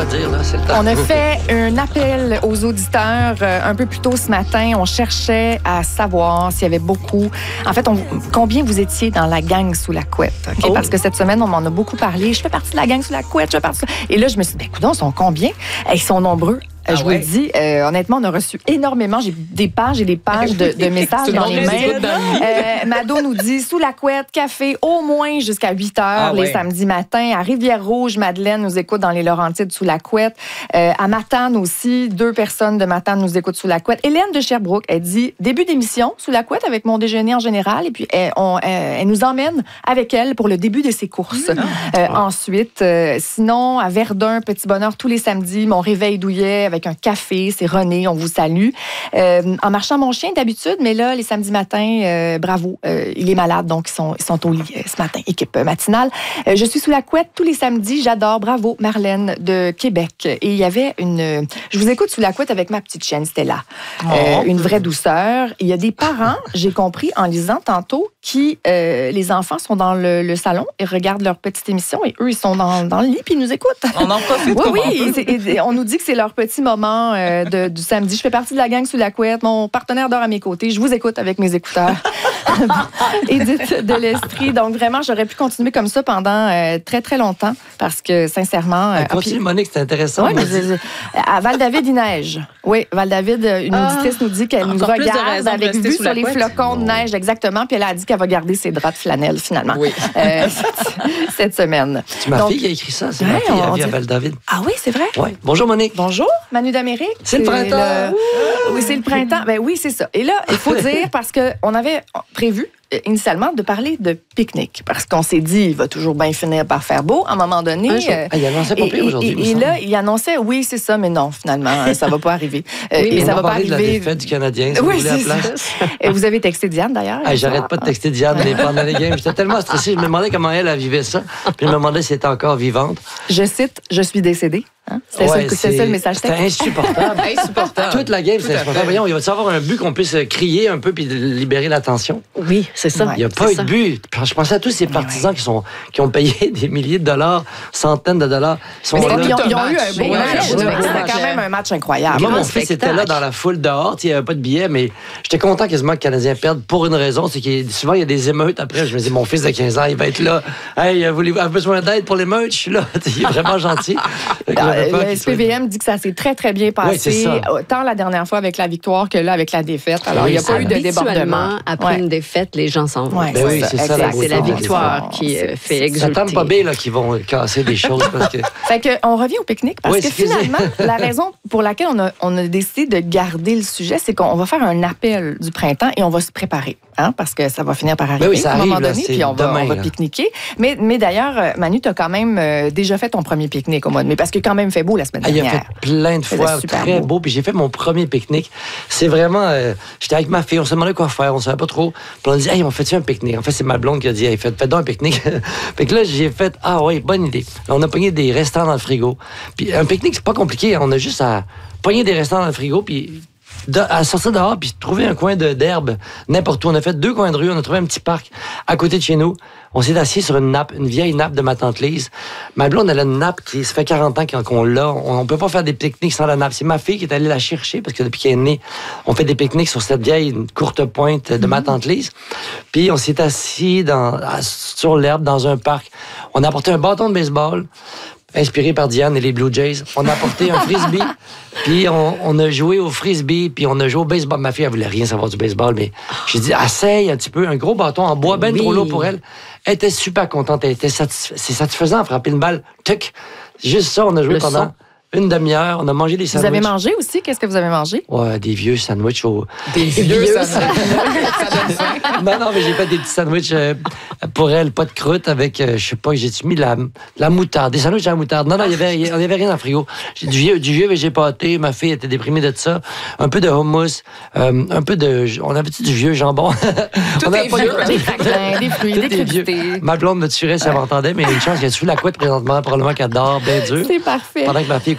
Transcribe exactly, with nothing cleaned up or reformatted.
à dire, là, c'est le temps. On a fait un appel aux auditeurs euh, un peu plus tôt ce matin. On cherchait à savoir s'il y avait beaucoup... En fait, on... combien vous étiez dans la gang sous la couette. Okay? Oh. Parce que cette semaine, on m'en a beaucoup parlé. Je fais partie de la gang sous la couette, je fais partie... Et là, je me suis dit, ben, écoute, ils sont combien? Ils sont nombreux. Ah je ouais. vous le dis, euh, honnêtement, on a reçu énormément. J'ai des pages et des pages de, de messages dans les mails. Euh, Mado nous dit, sous la couette, café, au moins jusqu'à huit heures ah les ouais. samedis matins. À Rivière-Rouge, Madeleine nous écoute dans les Laurentides sous la couette. Euh, à Matane aussi, deux personnes de Matane nous écoutent sous la couette. Hélène de Sherbrooke, elle dit, début d'émission, sous la couette avec mon déjeuner en général. Et puis, elle, on, elle, elle nous emmène avec elle pour le début de ses courses. Mmh. Euh, oh. Ensuite, euh, sinon, à Verdun, Petit Bonheur, tous les samedis, mon réveil douillet avec un café, c'est René, on vous salue. Euh, en marchant mon chien d'habitude, mais là, les samedis matins, euh, bravo, euh, il est malade, donc ils sont, ils sont au lit euh, ce matin, équipe matinale. Euh, je suis sous la couette tous les samedis, j'adore, bravo, Marlène de Québec. Et il y avait une... Je vous écoute sous la couette avec ma petite chienne Stella. Oh. Euh, une vraie douceur. Il y a des parents, j'ai compris en lisant tantôt, qui, euh, les enfants sont dans le, le salon et regardent leur petite émission et eux, ils sont dans, dans le lit puis ils nous écoutent. On en profite. Oui, oui, et, et, on nous dit que c'est leur petit moment euh, de, du samedi. Je fais partie de la gang sous la couette. Mon partenaire dort à mes côtés. Je vous écoute avec mes écouteurs. Édith de l'Estrie. Donc, vraiment, j'aurais pu continuer comme ça pendant euh, très, très longtemps parce que, sincèrement... Euh, continue, puis, Monique, c'est intéressant. Oui, mais je, à Val-David, il neige. Oui, Val-David, une ah, auditrice nous dit qu'elle nous regarde avec vue sur les flocons de neige, exactement. Puis elle a dit qu'elle va garder ses draps de flanelle, finalement, oui. euh, cette, cette semaine. C'est ma Donc, fille qui a écrit ça. C'est ouais, ma fille, elle vit à Val-David. Ah oui, c'est vrai? Oui. Bonjour, Monique. Bonjour, Manu d'Amérique. C'est, c'est le printemps. Le... Oui, c'est le printemps. Ben oui, c'est ça. Et là, il faut dire, parce qu'on avait prévu initialement de parler de pique-nique, parce qu'on s'est dit, il va toujours bien finir par faire beau, à un moment donné. Euh, ah, il annonçait pas pire aujourd'hui. Et, et là, il annonçait, oui, c'est ça, mais non, finalement, ça va pas arriver. Euh, oui, et ça va pas arriver. De la défaite du Canadien, si oui, vous voulez, à la place. Et vous avez texté Diane, d'ailleurs. Ah, j'arrête pas de texter Diane pendant les games. J'étais tellement stressée, je me demandais comment elle, elle vivait ça, puis je me demandais si elle était encore vivante. Je cite, je suis décédée. Hein? C'était ouais, ça, c'est ça le message texte. C'était insupportable. insupportable. Toute la game, c'était insupportable. Voyons, il va y avoir un but qu'on puisse crier un peu puis libérer l'attention. Oui, c'est ça. Il n'y a pas eu de but. Je pensais à tous ces partisans oui. qui, sont, qui ont payé des milliers de dollars, centaines de dollars. Sont mais là. Ils, ont, ils ont eu un beau match. C'était quand même un match incroyable. Moi, mon fils était là dans la foule dehors. Il n'y avait pas de billets, mais j'étais content quasiment que les Canadiens perdent pour une raison. C'est que souvent, il y a des émeutes après. Je me dis, mon fils de quinze ans, il va être là. Hey, vous avez besoin d'aide pour l'émeute? Je suis là. Il est vraiment gentil. Le S P V M dit que ça s'est très, très bien passé, oui, tant la dernière fois avec la victoire que là avec la défaite. Alors, oui, il n'y a pas eu de débordement. Après ouais. une défaite, les gens s'en vont. Ouais, ben oui, c'est ça. ça c'est la victoire qui c'est, fait exulter. Ça tombe pas bien là, qu'ils vont casser des choses. Parce que... fait que, on revient au pique-nique parce oui, que finalement, la raison pour laquelle on a, on a décidé de garder le sujet, c'est qu'on va faire un appel du printemps et on va se préparer. Hein, parce que ça va finir par arriver ben oui, ça à un arrive, moment là, donné, puis on va, demain, on va pique-niquer. Mais, mais d'ailleurs, Manu, tu as quand même euh, déjà fait ton premier pique-nique au mois de mai, parce qu'il a quand même fait beau la semaine dernière. Ah, il a fait plein de fois, très beau. beau. Puis j'ai fait mon premier pique-nique. C'est vraiment... Euh, j'étais avec ma fille, on se demandait quoi faire, on ne savait pas trop. Puis on a dit, hey, on fait-tu un pique-nique? En fait, c'est ma blonde qui a dit, hey, faites, faites donc un pique-nique. Fait que là, j'ai fait, ah oui, bonne idée. Là, on a pogné des restants dans le frigo. Puis un pique-nique, c'est pas compliqué. On a juste à pogner des restants dans le frigo, puis... De, à sortir dehors puis trouver un coin de, d'herbe n'importe où. On a fait deux coins de rue, on a trouvé un petit parc à côté de chez nous. On s'est assis sur une nappe, une vieille nappe de ma tante Lise. Ma blonde, elle a une nappe qui, ça fait quarante ans qu'on l'a. On ne peut pas faire des pique-niques sans la nappe. C'est ma fille qui est allée la chercher parce que depuis qu'elle est née, on fait des pique-niques sur cette vieille courte pointe de ma tante Lise. Puis on s'est assis dans, sur l'herbe dans un parc. On a apporté un bâton de baseball inspiré par Diane et les Blue Jays. On a apporté un frisbee, puis on, on a joué au frisbee, puis on a joué au baseball. Ma fille, elle voulait rien savoir du baseball, mais j'ai dit, essaye un petit peu, un gros bâton en bois, ben oui. trop lourd pour elle. Elle était super contente, elle était satisf... c'est satisfaisant de frapper une balle. Tuc! Juste ça, on a joué Le pendant... son. Une demi-heure, on a mangé des sandwichs. Vous avez mangé aussi? Qu'est-ce que vous avez mangé? Ouais, des vieux sandwichs au... Des vieux sandwichs? Non, non, mais j'ai fait des petits sandwichs euh, pour elle, pas de croûte, avec, euh, je sais pas, j'ai-tu mis la, la moutarde, des sandwichs à la moutarde. Non, non, il y avait, il y avait rien dans le frigo. J'ai du vieux, du vieux végé pâté, ma fille était déprimée de ça. Un peu de hummus, euh, un peu de... On avait-tu du vieux jambon? Tout on est pas vieux. Des craquelins, des fruits, des crudités. Ma blonde me tuerait si elle m'entendait, mais il y a une chance qu'elle est sous la couette présentement, probablement qu'elle dort bien dur. C'est parfait. Pendant que ma fille